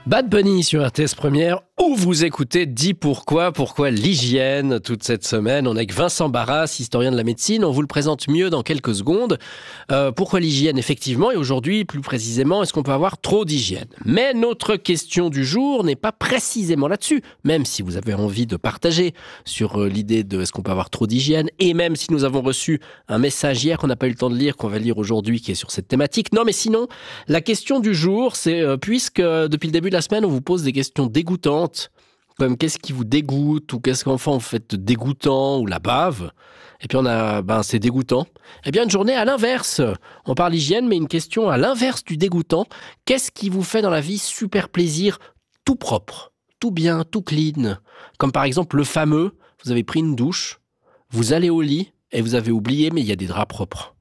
Bad Bunny sur RTS Première, où vous écoutez Dis pourquoi l'hygiène toute cette semaine. On est avec Vincent Barras, historien de la médecine. On vous le présente mieux dans quelques secondes. Pourquoi l'hygiène, effectivement, et aujourd'hui, plus précisément, est-ce qu'on peut avoir trop d'hygiène ? Mais notre question du jour n'est pas précisément là-dessus, même si vous avez envie de partager sur l'idée de est-ce qu'on peut avoir trop d'hygiène, et même si nous avons reçu un message hier qu'on n'a pas eu le temps de lire, qu'on va lire aujourd'hui, qui est sur cette thématique. Non, mais sinon, la question du jour, c'est puisque depuis le début de la semaine, on vous pose des questions dégoûtantes, comme qu'est-ce qui vous dégoûte, ou qu'est-ce qu'enfin vous faites de dégoûtant, ou la bave. Et puis on a, c'est dégoûtant. Eh bien, une journée à l'inverse. On parle hygiène, mais une question à l'inverse du dégoûtant. Qu'est-ce qui vous fait dans la vie super plaisir, tout propre, tout bien, tout clean? Comme par exemple le fameux, vous avez pris une douche, vous allez au lit, et vous avez oublié, mais il y a des draps propres.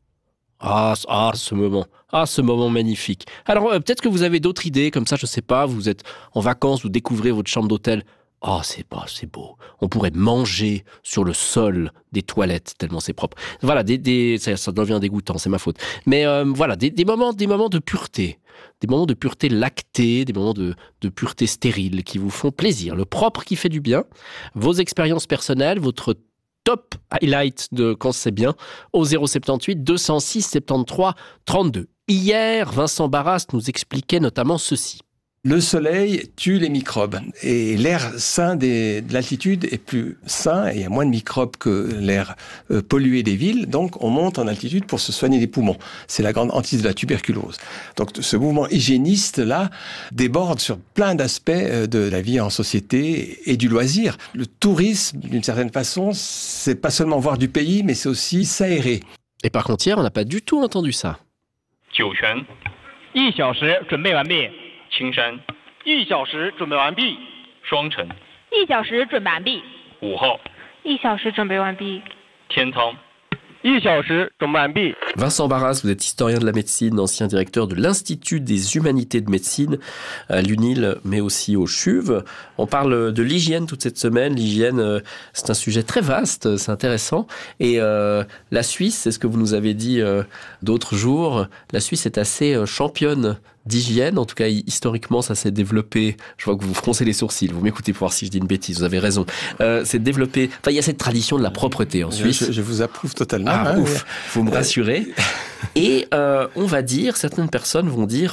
Ce moment magnifique. Alors, peut-être que vous avez d'autres idées, comme ça, je sais pas, vous êtes en vacances, vous découvrez votre chambre d'hôtel. C'est beau. On pourrait manger sur le sol des toilettes, tellement c'est propre. Voilà, ça devient dégoûtant, c'est ma faute. Mais voilà, des moments de pureté. Des moments de pureté lactée, des moments de pureté stérile qui vous font plaisir. Le propre qui fait du bien. Vos expériences personnelles, votre top highlight de quand c'est bien au 078 206 73 32. Hier, Vincent Barras nous expliquait notamment ceci. Le soleil tue les microbes et l'air sain de l'altitude est plus sain et il y a moins de microbes que l'air pollué des villes. Donc, on monte en altitude pour se soigner les poumons. C'est la grande hantise de la tuberculose. Donc, ce mouvement hygiéniste-là déborde sur plein d'aspects de la vie en société et du loisir. Le tourisme, d'une certaine façon, c'est pas seulement voir du pays, mais c'est aussi s'aérer. Et par contre, hier, on n'a pas du tout entendu ça. 酒泉 1小时准备完毕。 青山 1小时准备完毕。 双城 1小时准备完毕。 午后 1小时准备完毕。 天仓 1小时准备完毕。 Vincent Barras, vous êtes historien de la médecine, ancien directeur de l'Institut des humanités de médecine à l'UNIL, mais aussi au CHUV. On parle de l'hygiène toute cette semaine. L'hygiène, c'est un sujet très vaste, c'est intéressant. Et la Suisse, c'est ce que vous nous avez dit d'autres jours, la Suisse est assez championne d'hygiène. En tout cas, historiquement, ça s'est développé. Je vois que vous froncez les sourcils. Vous m'écoutez pour voir si je dis une bêtise. Vous avez raison. C'est développé. Enfin, il y a cette tradition de la propreté en Suisse. Je vous approuve totalement. Ouf. Vous me rassurez. Et on va dire, certaines personnes vont dire,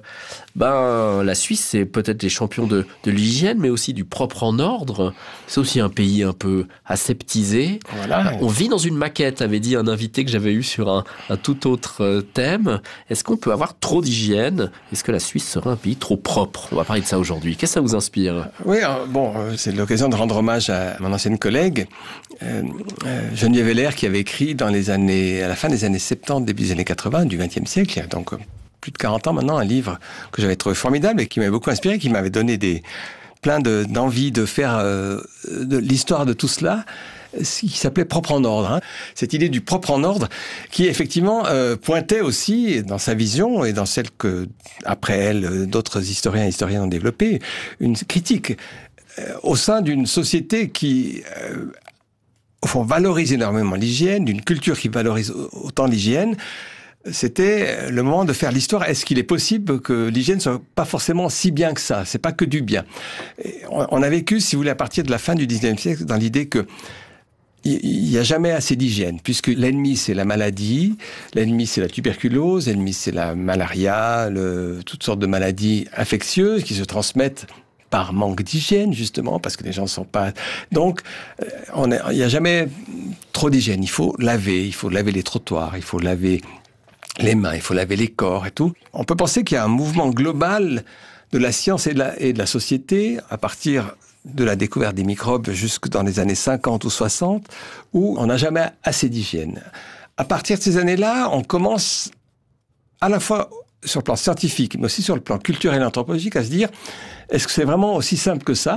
la Suisse, c'est peut-être les champions de l'hygiène, mais aussi du propre en ordre. C'est aussi un pays un peu aseptisé. Voilà. On vit dans une maquette, avait dit un invité que j'avais eu sur un tout autre thème. Est-ce qu'on peut avoir trop d'hygiène ? Est-ce que la Suisse serait un pays trop propre ? On va parler de ça aujourd'hui. Qu'est-ce que ça vous inspire ? Oui, c'est l'occasion de rendre hommage à mon ancienne collègue, Geneviève Heller, qui avait écrit à la fin des années 70, début des années 80 du XXe siècle, il y a donc plus de 40 ans maintenant, un livre que j'avais trouvé formidable et qui m'avait beaucoup inspiré, qui m'avait donné plein d'envie de faire de l'histoire de tout cela, qui s'appelait Propre en ordre. Cette idée du propre en ordre qui effectivement pointait aussi dans sa vision et dans celle que, après elle, d'autres historiens et historiennes ont développé, une critique au sein d'une société qui au fond valorise énormément l'hygiène, d'une culture qui valorise autant l'hygiène. C'était le moment de faire l'histoire. Est-ce qu'il est possible que l'hygiène soit pas forcément si bien que ça ? C'est pas que du bien. Et on a vécu, si vous voulez, à partir de la fin du XIXe siècle, dans l'idée que il n'y a jamais assez d'hygiène, puisque l'ennemi, c'est la maladie, l'ennemi, c'est la tuberculose, l'ennemi, c'est la malaria, toutes sortes de maladies infectieuses qui se transmettent par manque d'hygiène, justement, parce que les gens ne sont pas... Donc, il n'y a jamais trop d'hygiène. Il faut laver les trottoirs, il faut laver les mains, il faut laver les corps et tout. On peut penser qu'il y a un mouvement global de la science et de la société, à partir de la découverte des microbes jusque dans les années 50 ou 60, où on n'a jamais assez d'hygiène. À partir de ces années-là, on commence à la fois sur le plan scientifique, mais aussi sur le plan culturel et anthropologique, à se dire, est-ce que c'est vraiment aussi simple que ça ?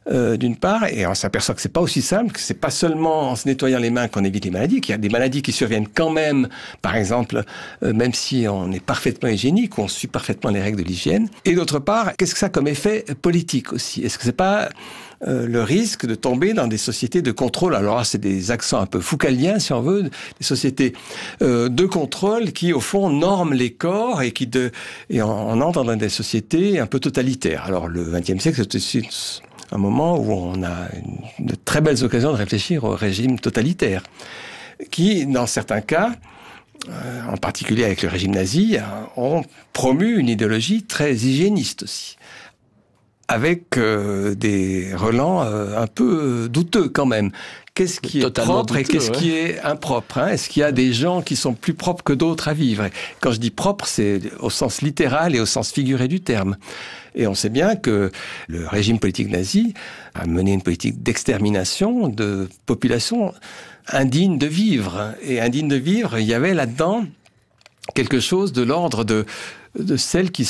d'une part, et on s'aperçoit que c'est pas aussi simple, que c'est pas seulement en se nettoyant les mains qu'on évite les maladies, qu'il y a des maladies qui surviennent quand même, par exemple, même si on est parfaitement hygiénique, on suit parfaitement les règles de l'hygiène. Et d'autre part, qu'est-ce que ça a comme effet politique aussi? Est-ce que c'est pas le risque de tomber dans des sociétés de contrôle? Alors là, c'est des accents un peu foucaldiens, si on veut, des sociétés de contrôle qui, au fond, norment les corps et on entre dans des sociétés un peu totalitaires. Alors, le XXe siècle, c'est aussi un moment où on a de très belles occasions de réfléchir au régime totalitaire, qui, dans certains cas, en particulier avec le régime nazi, ont promu une idéologie très hygiéniste aussi, avec des relents un peu douteux quand même. Qu'est-ce qui est propre et qu'est-ce qui est impropre, hein? Est-ce qu'il y a des gens qui sont plus propres que d'autres à vivre? Quand je dis propre, c'est au sens littéral et au sens figuré du terme. Et on sait bien que le régime politique nazi a mené une politique d'extermination de populations indignes de vivre. Et indignes de vivre, il y avait là-dedans quelque chose de l'ordre de celles qui